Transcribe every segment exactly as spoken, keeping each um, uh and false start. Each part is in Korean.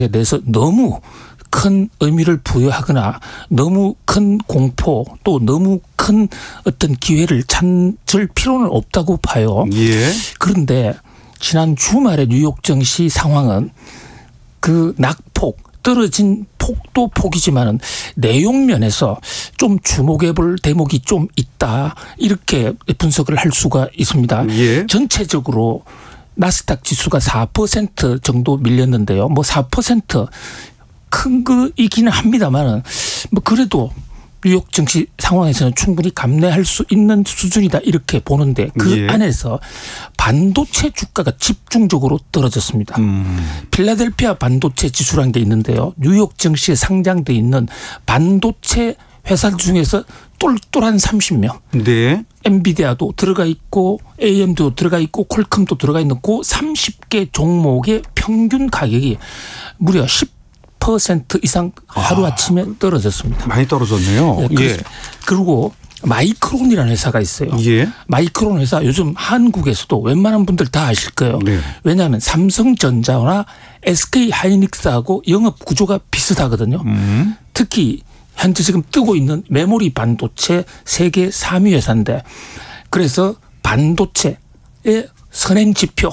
대해서 너무 큰 의미를 부여하거나 너무 큰 공포 또 너무 큰 어떤 기회를 찾을 필요는 없다고 봐요. 예. 그런데 지난 주말에 뉴욕 증시 상황은 그 낙폭 떨어진 폭도 폭이지만은 내용 면에서 좀 주목해 볼 대목이 좀 있다 이렇게 분석을 할 수가 있습니다. 예. 전체적으로 나스닥 지수가 사 퍼센트 정도 밀렸는데요. 뭐 사 퍼센트 큰 거이기는 합니다만은 뭐 그래도 뉴욕 증시 상황에서는 충분히 감내할 수 있는 수준이다 이렇게 보는데 그 예. 안에서 반도체 주가가 집중적으로 떨어졌습니다. 음. 필라델피아 반도체 지수라는 게 있는데요. 뉴욕 증시에 상장돼 있는 반도체 회사 중에서 똘똘한 삼십 명. 네. 엔비디아도 들어가 있고 에이엠디도 들어가 있고 퀄컴도 들어가 있는 그 서른 개 종목의 평균 가격이 무려 십 퍼센트 이상 하루아침에 떨어졌습니다. 많이 떨어졌네요. 예, 예. 그리고 마이크론이라는 회사가 있어요. 예. 마이크론 회사 요즘 한국에서도 웬만한 분들 다 아실 거예요. 네. 왜냐하면 삼성전자나 에스케이하이닉스하고 영업 구조가 비슷하거든요. 음. 특히 현재 지금 뜨고 있는 메모리 반도체 세계 삼 위 회사인데 그래서 반도체의 선행지표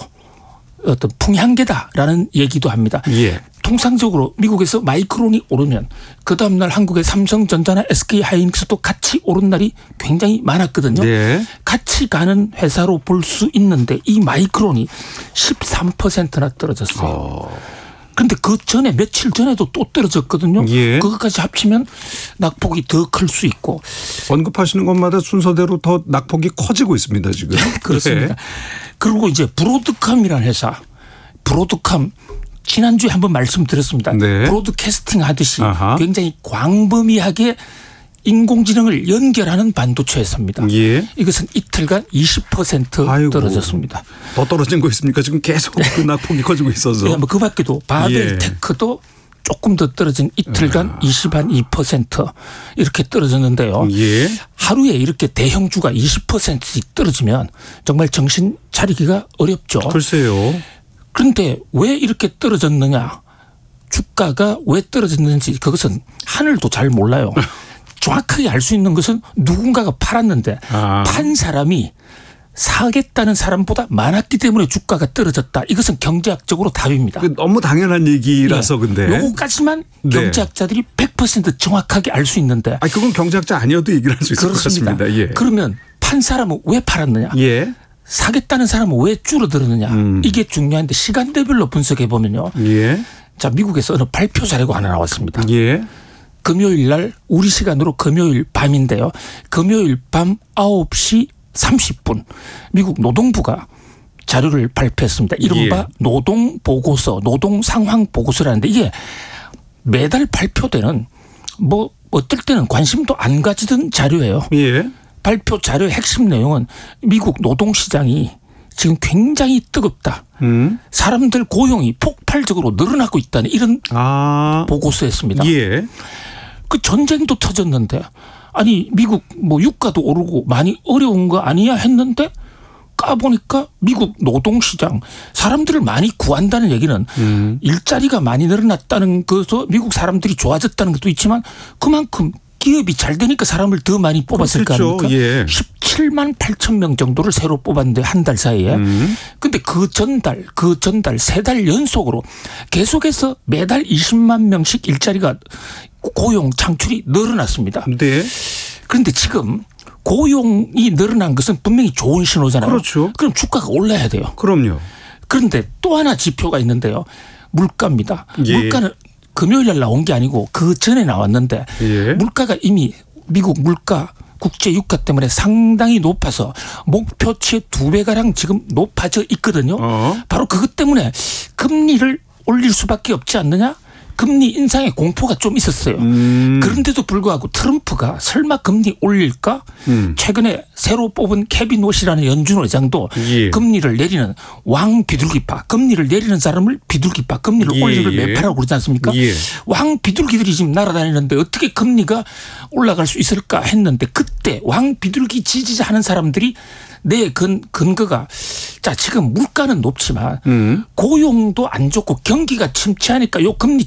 어떤 풍향계다라는 얘기도 합니다. 예. 통상적으로 미국에서 마이크론이 오르면 그 다음날 한국의 삼성전자나 에스케이하이닉스도 같이 오른 날이 굉장히 많았거든요. 네. 같이 가는 회사로 볼 수 있는데 이 마이크론이 십삼 퍼센트나 떨어졌어요. 그런데 어. 그 전에 며칠 전에도 또 떨어졌거든요. 예. 그것까지 합치면 낙폭이 더 클 수 있고. 언급하시는 것마다 순서대로 더 낙폭이 커지고 있습니다. 지금. 그렇습니다. 예. 그리고 이제 브로드컴이라는 회사. 브로드컴. 지난주에 한번 말씀드렸습니다. 네. 브로드캐스팅 하듯이 아하. 굉장히 광범위하게 인공지능을 연결하는 반도체 회사입니다. 예. 이것은 이틀간 이십 퍼센트 아이고. 떨어졌습니다. 더 떨어진 거 있습니까? 지금 계속 그 낙폭이 커지고 있어서. 네, 뭐 그 밖에도 바벨테크도 예. 조금 더 떨어진 이틀간 아. 이십이 퍼센트 이렇게 떨어졌는데요. 예. 하루에 이렇게 대형주가 이십 퍼센트씩 떨어지면 정말 정신 차리기가 어렵죠. 글쎄요. 그런데 왜 이렇게 떨어졌느냐. 주가가 왜 떨어졌는지 그것은 하늘도 잘 몰라요. 정확하게 알 수 있는 것은 누군가가 팔았는데 아. 판 사람이 사겠다는 사람보다 많았기 때문에 주가가 떨어졌다. 이것은 경제학적으로 답입니다. 너무 당연한 얘기라서 네. 근데. 요거까지만 네. 경제학자들이 백 퍼센트 정확하게 알 수 있는데. 아니 그건 경제학자 아니어도 얘기를 할 수 있을 그렇습니다. 것 같습니다. 예. 그러면 판 사람은 왜 팔았느냐. 예. 사겠다는 사람은 왜 줄어들었느냐. 음. 이게 중요한데 시간대별로 분석해 보면요. 예. 자, 미국에서 어느 발표 자료가 하나 나왔습니다. 예. 금요일 날 우리 시간으로 금요일 밤인데요. 금요일 밤 아홉 시 삼십 분 미국 노동부가 자료를 발표했습니다. 이른바 예. 노동보고서, 노동상황보고서라는데 이게 매달 발표되는 뭐 어떨 때는 관심도 안 가지던 자료예요. 예. 발표 자료의 핵심 내용은 미국 노동시장이 지금 굉장히 뜨겁다. 음. 사람들 고용이 폭발적으로 늘어나고 있다는 이런 아. 보고서였습니다. 예. 그 전쟁도 터졌는데 아니 미국 뭐 유가도 오르고 많이 어려운 거 아니야 했는데 까보니까 미국 노동시장 사람들을 많이 구한다는 얘기는 음. 일자리가 많이 늘어났다는 것도 미국 사람들이 좋아졌다는 것도 있지만 그만큼 기업이 잘 되니까 사람을 더 많이 뽑았을 거 아닙니까? 예. 십칠만 팔천 명 정도를 새로 뽑았는데 한 달 사이에. 그런데 음. 그 전달 그 전달 세 달 연속으로 계속해서 매달 이십만 명씩 일자리가 고용 창출이 늘어났습니다. 네. 그런데 지금 고용이 늘어난 것은 분명히 좋은 신호잖아요. 그렇죠. 그럼 주가가 올라야 돼요. 그럼요. 그런데 또 하나 지표가 있는데요. 물가입니다. 예. 물가는 금요일 날 나온 게 아니고 그 전에 나왔는데 예. 물가가 이미 미국 물가 국제 유가 때문에 상당히 높아서 목표치의 두 배가량 지금 높아져 있거든요. 어. 바로 그것 때문에 금리를 올릴 수밖에 없지 않느냐. 금리 인상의 공포가 좀 있었어요. 음. 그런데도 불구하고 트럼프가 설마 금리 올릴까? 음. 최근에 새로 뽑은 케빈 워시라는 연준 의장도 예. 금리를 내리는 왕 비둘기파, 금리를 내리는 사람을 비둘기파, 금리를 예. 올리는 걸 매파라고 그러지 않습니까? 예. 왕 비둘기들이 지금 날아다니는데 어떻게 금리가 올라갈 수 있을까 했는데 그때 왕 비둘기 지지하는 사람들이 내 근, 근거가 자 지금 물가는 높지만 음. 고용도 안 좋고 경기가 침체하니까 요 금리